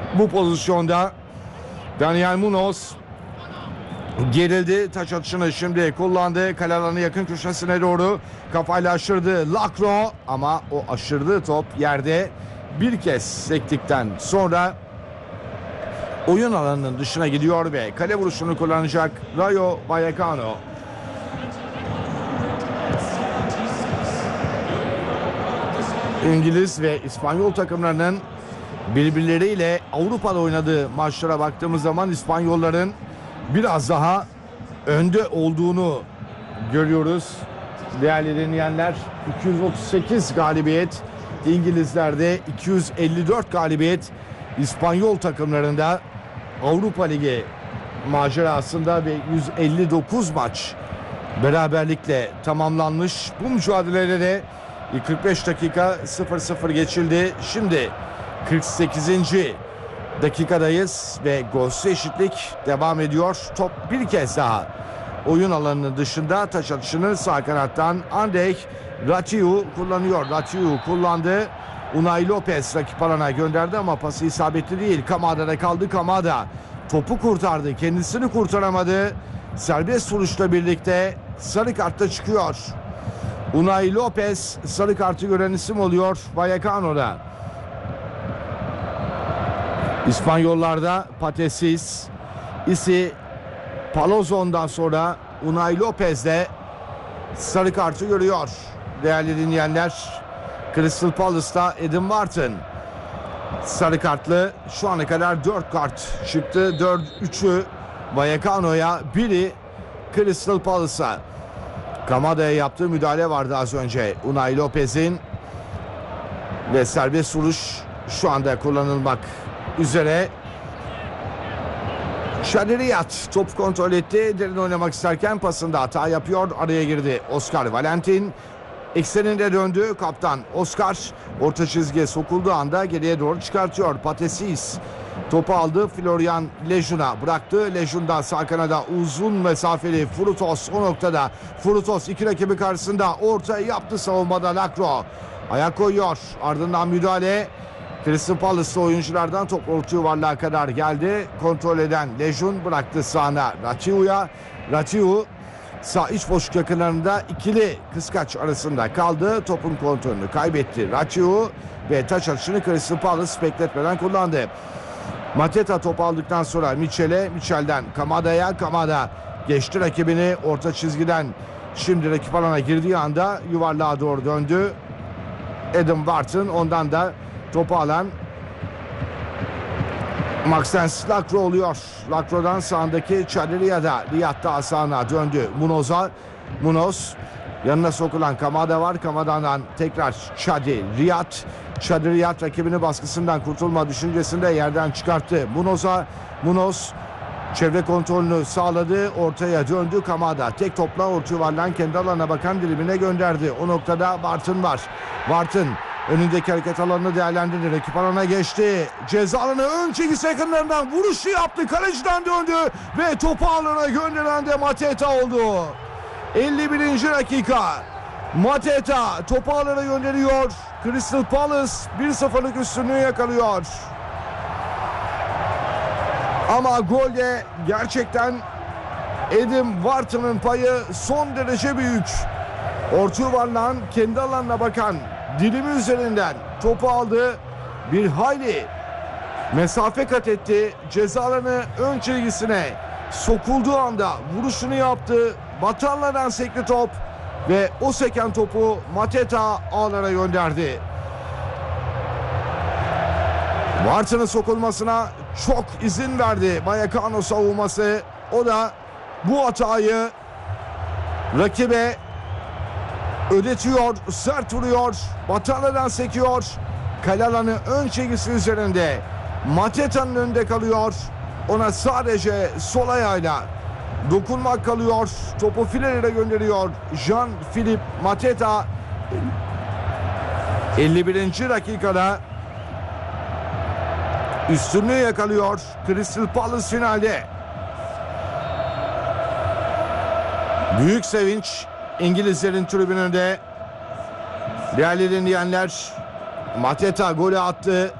Bu pozisyonda Daniel Munoz gerildi. Taç atışını şimdi kullandı. Kale alanı yakın köşesine doğru kafayla aşırdı Lacroix, ama o aşırdığı top yerde bir kez sektikten sonra oyun alanının dışına gidiyor ve kale vuruşunu kullanacak Rayo Vallecano. İngiliz ve İspanyol takımlarının birbirleriyle Avrupa'da oynadığı maçlara baktığımız zaman İspanyolların biraz daha önde olduğunu görüyoruz. Değerli dinleyenler, 238 galibiyet İngilizlerde, 254 galibiyet İspanyol takımlarında Avrupa Ligi macerasında ve 159 maç beraberlikle tamamlanmış. Bu mücadelede de 45 dakika 0-0 geçildi. Şimdi 48. dakikadayız ve golsüz eşitlik devam ediyor. Top bir kez daha oyun alanının dışında. Taç atışını sağ kanattan Andrej Ratiu kullanıyor. Ratiu kullandı. Unai Lopez rakip alana gönderdi ama pası isabetli değil. Kamada'da kaldı. Kamada topu kurtardı. Kendisini kurtaramadı. Serbest vuruşla birlikte sarı kartla çıkıyor. Unai Lopez sarı kartı gören isim oluyor Vallecano'da. İspanyollarda Patesis, Isi Palozon'dan sonra Unai Lopez de sarı kartı görüyor. Değerli dinleyenler, Crystal Palace'ta Adam Wharton sarı kartlı. Şu ana kadar 4 kart çıktı. 3'ü Vallecano'ya, biri Crystal Palace'a. Kamada'ya yaptığı müdahale vardı az önce Unai Lopez'in ve serbest vuruş şu anda kullanılmak üzere. Şadriyat top kontrol etti. Derin oynamak isterken pasında hata yapıyor. Araya girdi Oscar Valentin. Ekseninde döndü kaptan Oscar. Orta çizgiye sokulduğu anda geriye doğru çıkartıyor. Patesis topu aldı. Florian Lejun'a bıraktı. Lejun'dan sağ kanada uzun mesafeli Frutos o noktada. Frutos iki rakibi karşısında ortaya yaptı savunmada Lacroix. Ayak koyuyor. Ardından müdahale. Crystal Palace'lı oyunculardan top orta yuvarlığa kadar geldi. Kontrol eden Lejun bıraktı sağına Ratiu'ya. Ratiu sağ iç boşluk yakınlarında ikili kıskaç arasında kaldı. Topun kontrolünü kaybetti Ratiu ve taç atışını Crystal Palace bekletmeden kullandı. Mateta top aldıktan sonra Mitchell'den Kamada'ya. Kamada geçti rakibini orta çizgiden. Şimdi rakip alana girdiği anda yuvarlığa doğru döndü Adam Wharton, ondan da topu alan Maxence Lacroix oluyor. Lacroix'dan sağındaki Çadriya'da, Riyad'da sağına döndü Munoz'a. Munoz yanına sokulan Kamada var. Kamada'dan tekrar Riyad. Riyad rakibini baskısından kurtulma düşüncesinde yerden çıkarttı Munoz'a. Munoz çevre kontrolünü sağladı. Ortaya döndü Kamada. Tek topla orta yuvarlan kendi alanına bakan dilimine gönderdi. O noktada Wharton var. Wharton önündeki hareket alanını değerlendirdi. Rakip alana geçti. Ceza alanı ön çizgisi yakınlarından vuruşu yaptı. Kaleciden döndü ve topu alana gönderen de Mateta oldu. 51. dakika. Mateta topu alana gönderiyor. Crystal Palace 1-0'lık üstünlüğü yakalıyor. Ama golde gerçekten Adam Wharton'ın payı son derece büyük. Orta yuvarlan kendi alanına bakan dilimi üzerinden topu aldı. Bir hayli mesafe kat etti. Ceza alanı ön çizgisine sokulduğu anda vuruşunu yaptı. Batanlardan sekti top ve o seken topu Mateta ağlara gönderdi. Wharton'ın sokulmasına çok izin verdi Vallecano savunması. O da bu hatayı rakibe ödetiyor, sert vuruyor, batarladan sekiyor. Kale alanı ön çizgisi üzerinde Mateta'nın önünde kalıyor. Ona sadece sol ayağıyla dokunmak kalıyor. Topu filelere gönderiyor Jean-Philippe Mateta. 51. dakikada üstünlüğü yakalıyor Crystal Palace finalde. Büyük sevinç İngilizlerin tribününde. Değerli dinleyenler, Mateta golü attı.